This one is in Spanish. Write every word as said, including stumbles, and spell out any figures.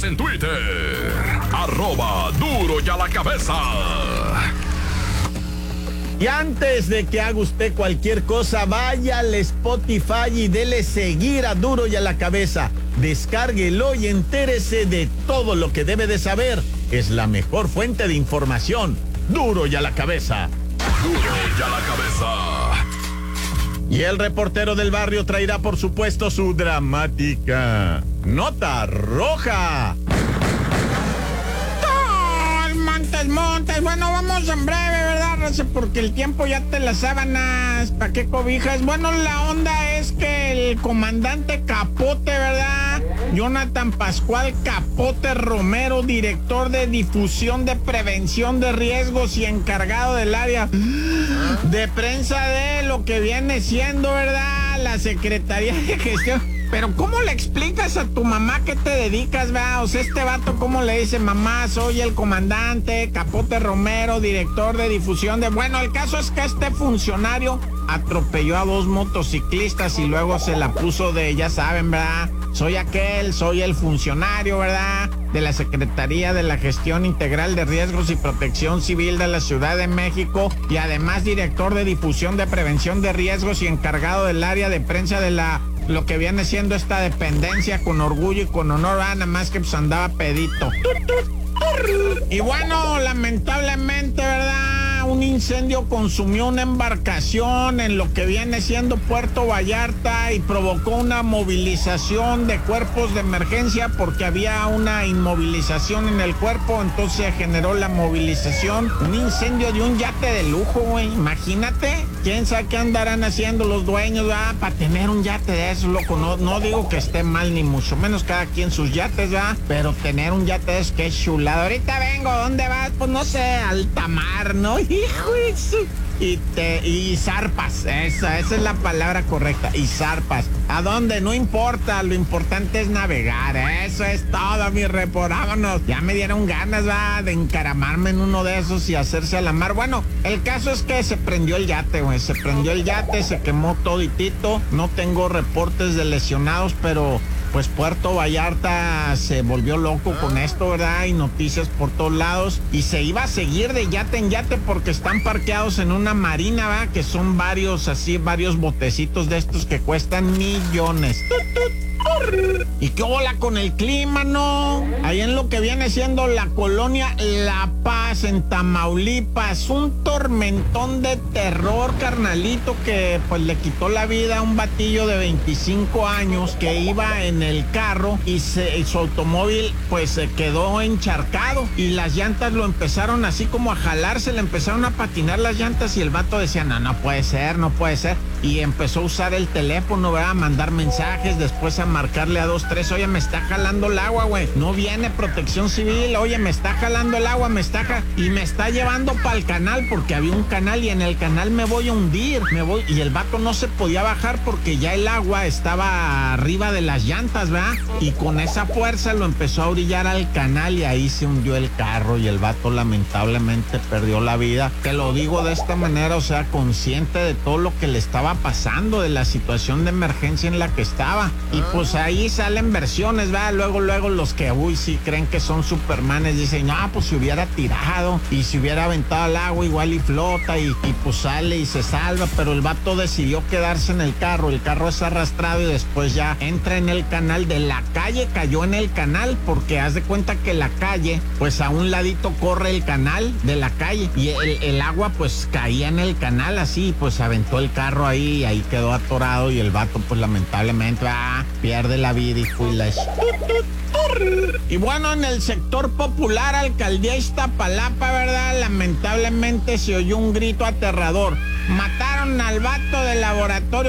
en Twitter, arroba Duro y a la Cabeza. Y antes de que haga usted cualquier cosa, vaya al Spotify y dele seguir a Duro y a la Cabeza. Descárguelo y entérese de todo lo que debe de saber. Es la mejor fuente de información. Duro y a la Cabeza. Duro y a la Cabeza. Y el reportero del barrio traerá, por supuesto, su dramática nota roja. Montes, montes, bueno, vamos en breve, ¿verdad, Raza? Porque el tiempo ya te las sábanas, ¿para qué cobijas? Bueno, la onda es que el comandante Capote, ¿verdad? Jonathan Pascual Capote Romero, director de difusión de prevención de riesgos y encargado del área de prensa de lo que viene siendo, ¿verdad?, la Secretaría de Gestión. Pero ¿cómo le explicas a tu mamá que te dedicas, va? O sea, este vato, ¿cómo le dice? Mamá, soy el comandante Capote Romero, director de difusión de... Bueno, el caso es que este funcionario atropelló a dos motociclistas y luego se la puso de, ya saben, ¿verdad? Soy aquel, soy el funcionario, ¿verdad?, de la Secretaría de la Gestión Integral de Riesgos y Protección Civil de la Ciudad de México y además director de difusión de prevención de riesgos y encargado del área de prensa de la... lo que viene siendo esta dependencia, con orgullo y con honor, ah, nada más que pues andaba pedito. Y bueno, lamentablemente, ¿verdad?, un incendio consumió una embarcación en lo que viene siendo Puerto Vallarta y provocó una movilización de cuerpos de emergencia porque había una inmovilización en el cuerpo, entonces se generó la movilización. Un incendio de un yate de lujo, güey, imagínate. ¿Quién sabe qué andarán haciendo los dueños, ah, para tener un yate de esos, loco? No, no digo que esté mal, ni mucho menos, cada quien sus yates, ¿verdad? Pero tener un yate de esos, qué chulado. Ahorita vengo, ¿dónde vas? Pues no sé, alta mar, ¿no? Hijo de su... Y te... y zarpas, esa, esa es la palabra correcta, y zarpas. ¿A dónde? No importa, lo importante es navegar, eso es todo, mi report, vámonos. Ya me dieron ganas, va, de encaramarme en uno de esos y hacerse a la mar. Bueno, el caso es que se prendió el yate, güey, se prendió el yate, se quemó toditito. No tengo reportes de lesionados, pero... pues Puerto Vallarta se volvió loco con esto, ¿verdad? Y noticias por todos lados. Y se iba a seguir de yate en yate porque están parqueados en una marina, ¿verdad? Que son varios, así, varios botecitos de estos que cuestan millones. ¿Y qué hola con el clima, no? Ahí en lo que viene siendo la colonia La Paz, en Tamaulipas, un tormentón de terror, carnalito, que pues le quitó la vida a un batillo de veinticinco años que iba en el carro y, se, y su automóvil pues se quedó encharcado y las llantas lo empezaron así como a jalarse, le empezaron a patinar las llantas y el vato decía, no, no puede ser, no puede ser. Y empezó a usar el teléfono, ¿verdad? A mandar mensajes, después a marcarle a dos, tres, oye, me está jalando el agua, güey. No viene Protección Civil, oye, me está jalando el agua, me está ja... y me está llevando para el canal, porque había un canal y en el canal me voy a hundir, me voy, y el vato no se podía bajar porque ya el agua estaba arriba de las llantas, ¿verdad? Y con esa fuerza lo empezó a orillar al canal y ahí se hundió el carro y el vato lamentablemente perdió la vida. Te lo digo de esta manera, o sea, consciente de todo lo que le estaba pasando, de la situación de emergencia en la que estaba. Y pues ahí salen versiones, ¿verdad? Luego, luego los que, uy, sí creen que son supermanes, dicen, no, pues se hubiera tirado y se hubiera aventado al agua igual y flota y, y pues sale y se salva, pero el vato decidió quedarse en el carro, el carro es arrastrado y después ya entra en el canal de la calle, cayó en el canal, porque haz de cuenta que la calle, pues a un ladito corre el canal de la calle y el, el agua pues caía en el canal así, pues aventó el carro ahí y ahí quedó atorado y el vato pues lamentablemente ah, pierde la vida y fue la... Y bueno, en el sector popular, alcaldía Iztapalapa, ¿verdad? Lamentablemente se oyó un grito aterrador. Mataron al vato del laboratorio